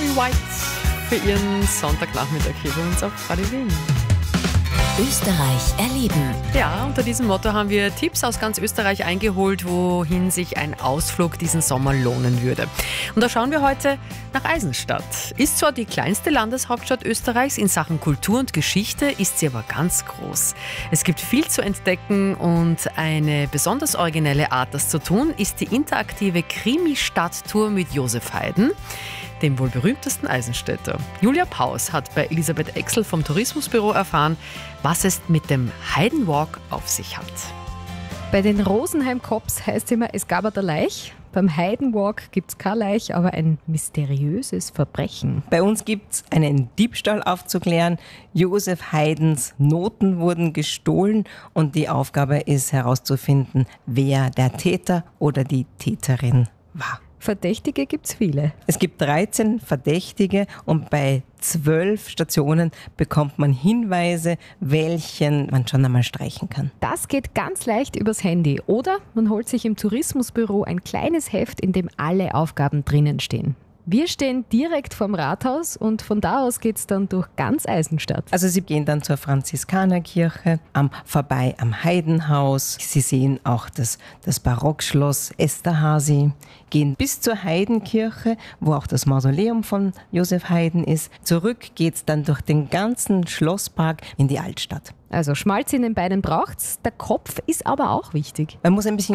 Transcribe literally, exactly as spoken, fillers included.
Barry White für ihren Sonntagnachmittag hier bei uns auf Radio Wien. Österreich erleben. Ja, unter diesem Motto haben wir Tipps aus ganz Österreich eingeholt, wohin sich ein Ausflug diesen Sommer lohnen würde. Und da schauen wir heute nach Eisenstadt. Ist zwar die kleinste Landeshauptstadt Österreichs, in Sachen Kultur und Geschichte ist sie aber ganz groß. Es gibt viel zu entdecken und eine besonders originelle Art, das zu tun, ist die interaktive Krimi-Stadttour mit Josef Haydn, dem wohl berühmtesten Eisenstädter. Julia Paus hat bei Elisabeth Exel vom Tourismusbüro erfahren, was es mit dem Haydn Walk auf sich hat. Bei den Rosenheim Cops heißt es immer, es gab eine Leich. Beim Haydn Walk gibt es keine Leich, aber ein mysteriöses Verbrechen. Bei uns gibt es einen Diebstahl aufzuklären. Josef Haydns Noten wurden gestohlen und die Aufgabe ist herauszufinden, wer der Täter oder die Täterin war. Verdächtige gibt es viele. Es gibt dreizehn Verdächtige und bei zwölf Stationen bekommt man Hinweise, welchen man schon einmal streichen kann. Das geht ganz leicht übers Handy. Oder man holt sich im Tourismusbüro ein kleines Heft, in dem alle Aufgaben drinnen stehen. Wir stehen direkt vorm Rathaus und von da aus geht es dann durch ganz Eisenstadt. Also Sie gehen dann zur Franziskanerkirche, am, vorbei am Haydnhaus. Sie sehen auch das, das Barockschloss Esterházy, gehen bis zur Haydnkirche, wo auch das Mausoleum von Josef Haydn ist. Zurück geht es dann durch den ganzen Schlosspark in die Altstadt. Also Schmalz in den Beinen braucht's, der Kopf ist aber auch wichtig. Man muss ein bisschen